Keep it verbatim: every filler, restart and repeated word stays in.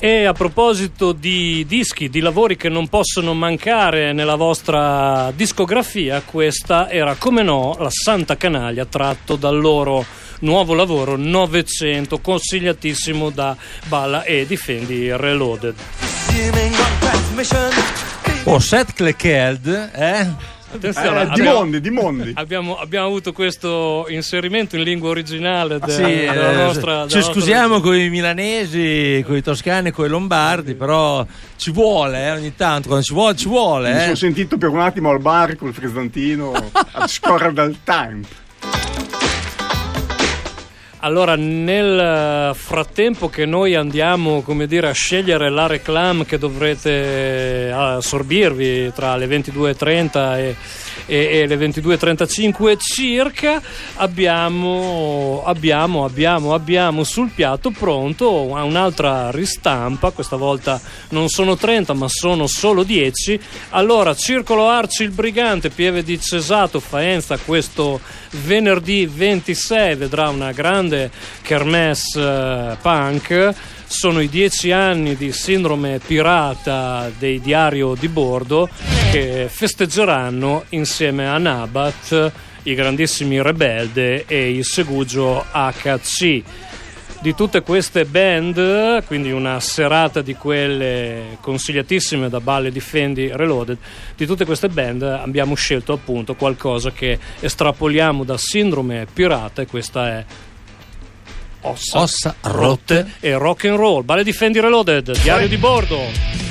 E a proposito di dischi, di lavori che non possono mancare nella vostra discografia, questa era, come no, la Santa Canaglia, tratto dal loro nuovo lavoro novecento, consigliatissimo da Balla e Difendi Reloaded. Oh, Seth Cleckheld, eh? Attenzione, eh, di mondi, di mondi. Abbiamo, abbiamo avuto questo inserimento in lingua originale de, sì, della eh, nostra. ci della scusiamo nostra... con i milanesi, con i toscani, con i lombardi, però ci vuole eh, ogni tanto, quando ci vuole, ci vuole. Mi eh. sono sentito per un attimo al bar col frizzantino a scorrere dal time. Allora, nel frattempo che noi andiamo, come dire, a scegliere la reclame che dovrete assorbirvi tra le ventidue e trenta e, e, e le ventidue e trentacinque circa, abbiamo, abbiamo, abbiamo, abbiamo sul piatto pronto un'altra ristampa. Questa volta non sono trenta ma sono solo dieci. Allora, Circolo Arci il Brigante, Pieve di Cesato, Faenza, questo venerdì ventisei vedrà una grande kermesse uh, punk. Sono i dieci anni di Sindrome Pirata dei Diario di Bordo, che festeggeranno insieme a Nabat, i Grandissimi Rebelde e il Segugio acca ci. Di tutte queste band, quindi una serata di quelle consigliatissime da Balla e Difendi Reloaded, di tutte queste band abbiamo scelto appunto qualcosa che estrapoliamo da Sindrome Pirata, e questa è Ossa, Ossa rotte e rock and roll. Balla e Difendi Reloaded, Diario di Bordo.